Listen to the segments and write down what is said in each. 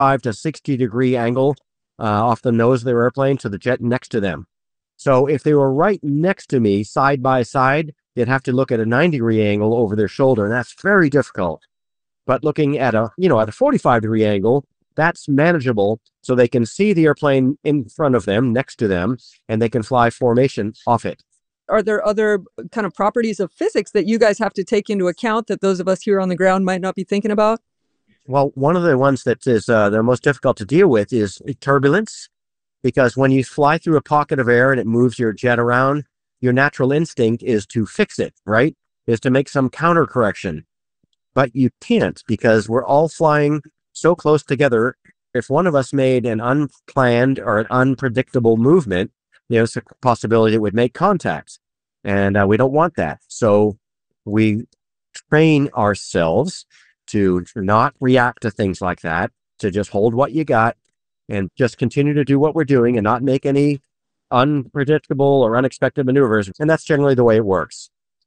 45 to 60 degree angle off the nose of their airplane to the jet next to them. So if they were right next to me, side by side, they'd have to look at a 90-degree angle over their shoulder, and that's very difficult. But looking at a 45-degree angle, that's manageable, so they can see the airplane in front of them, next to them, and they can fly formation off it. Are there other kind of properties of physics that you guys have to take into account that those of us here on the ground might not be thinking about? Well, one of the ones that is the most difficult to deal with is turbulence, because when you fly through a pocket of air and it moves your jet around, your natural instinct is to fix it, right? Is to make some counter correction. But you can't, because we're all flying so close together. If one of us made an unplanned or an unpredictable movement, there's a possibility it would make contact. And we don't want that. So we train ourselves to not react to things like that, to just hold what you got and just continue to do what we're doing and not make any unpredictable or unexpected maneuvers. And that's generally the way it works.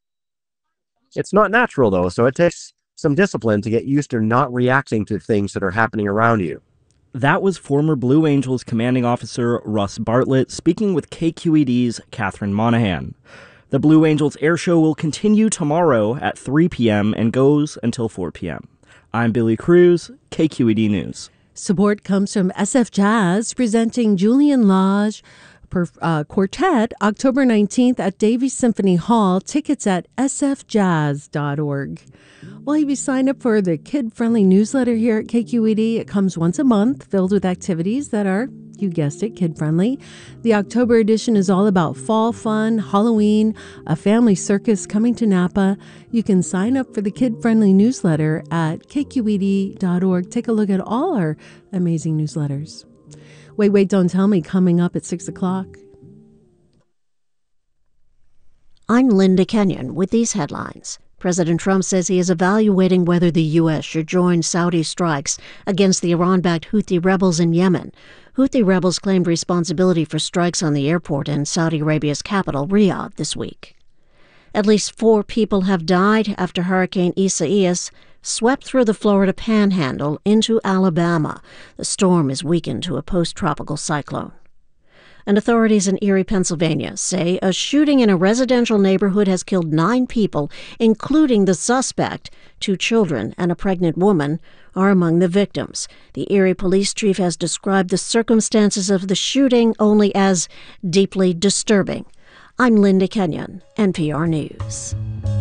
It's not natural, though, so it takes some discipline to get used to not reacting to things that are happening around you. That was former Blue Angels commanding officer Russ Bartlett speaking with KQED's Catherine Monahan. The Blue Angels air show will continue tomorrow at 3 p.m. and goes until 4 p.m. I'm Billy Cruz, KQED News. Support comes from SF Jazz, presenting Julian Lage Quartet October 19th at Davies Symphony Hall. Tickets at sfjazz.org. Will you be signed up for the kid-friendly newsletter here at KQED? It comes once a month, filled with activities that are, you guessed it, kid-friendly. The October edition is all about fall fun, Halloween, a family circus coming to Napa. You can sign up for the kid-friendly newsletter at kqed.org. Take a look at all our amazing newsletters. Wait, Don't Tell Me, coming up at 6 o'clock. I'm Linda Kenyon with these headlines. President Trump says he is evaluating whether the U.S. should join Saudi strikes against the Iran-backed Houthi rebels in Yemen. Houthi rebels claimed responsibility for strikes on the airport in Saudi Arabia's capital, Riyadh, this week. At least 4 people have died after Hurricane Isaias swept through the Florida Panhandle into Alabama. The storm is weakened to a post-tropical cyclone. And authorities in Erie, Pennsylvania, say a shooting in a residential neighborhood has killed 9 people, including the suspect. 2 children and a pregnant woman are among the victims. The Erie police chief has described the circumstances of the shooting only as deeply disturbing. I'm Linda Kenyon, NPR News.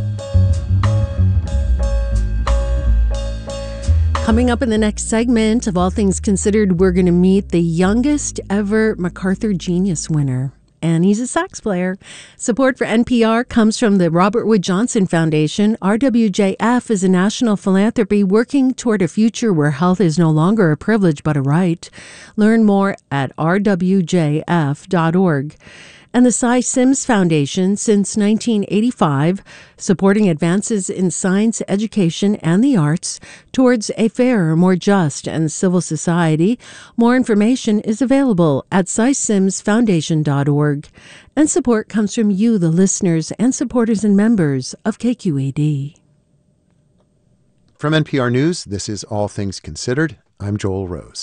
Coming up in the next segment of All Things Considered, we're going to meet the youngest ever MacArthur Genius winner. And he's a sax player. Support for NPR comes from the Robert Wood Johnson Foundation. RWJF is a national philanthropy working toward a future where health is no longer a privilege but a right. Learn more at rwjf.org. And the Cy Sims Foundation, since 1985, supporting advances in science, education, and the arts towards a fairer, more just, and civil society. More information is available at cysimsfoundation.org. And support comes from you, the listeners and supporters and members of KQED. From NPR News, this is All Things Considered. I'm Joel Rose.